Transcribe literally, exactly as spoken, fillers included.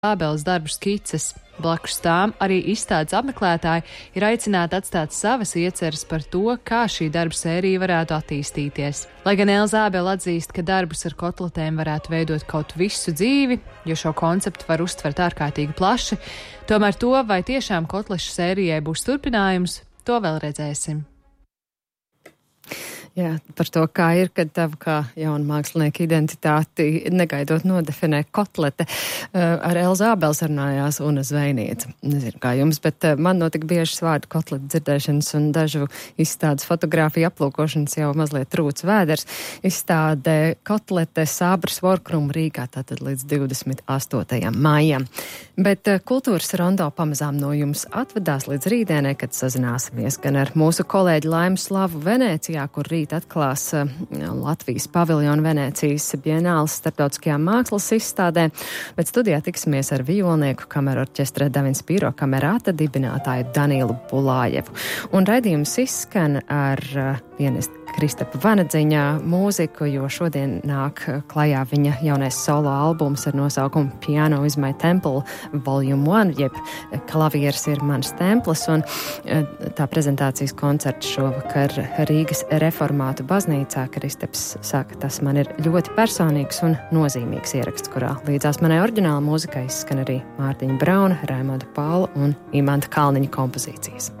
Ābeles darbu skices. Blakus tām arī izstādes apmeklētāji ir aicināti atstāt savas ieceres par to, kā šī darba sērija varētu attīstīties. Lai gan Elza Ābele atzīst, ka darbus ar kotletēm varētu veidot kaut visu dzīvi, jo šo konceptu var uztvert ārkārtīgi plaši, tomēr to, vai tiešām kotlešu sērijai būs turpinājums, to vēl redzēsim. Jā, par to, kā ir, kad tavu kā jaunu mākslinieku identitāti negaidot nodefinē kotlete. Ar Elzu Ābeli sarunājās Una Zvejniece. Nezinu, kā jums, bet man notika biežas vārdu kotlete dzirdēšanas un dažu izstādes fotogrāfiju aplūkošanas jau mazliet trūc vēders. Izstāde kotlete Sābras Workroom Rīgā, tātad līdz divdesmit astotajam maijam. Bet kultūras rondo pamazām no jums atvedās līdz rītdienai, kad sazināsimies gan ar mūsu kolēģi Laimu Slavu Venēcijā, kur rīt atklās Latvijas paviljonu Venēcijas Bienāles starptautiskajā mākslas izstādē, bet studijā tiksimies ar violnieku kameru orķestra Davins Pīro kamerāta dibinātāju Danielu Bulājevu. Un raidījums izskan ar pianistu Kristapa Vanadziņa mūziku, jo šodien nāk klajā viņa jaunais solo albums ar nosaukumu Piano is my temple volume one, jeb klavieres ir mans templis, un tā prezentācijas koncerts šovakar Rīgas Reformātu baznīcā. Kristaps saka, tas man ir ļoti personīgs un nozīmīgs ieraksts, kurā līdzās manai oriģināla mūzikai izskan arī Mārtiņa Brauna, Raimonda Paula un Imanta Kalniņa kompozīcijas.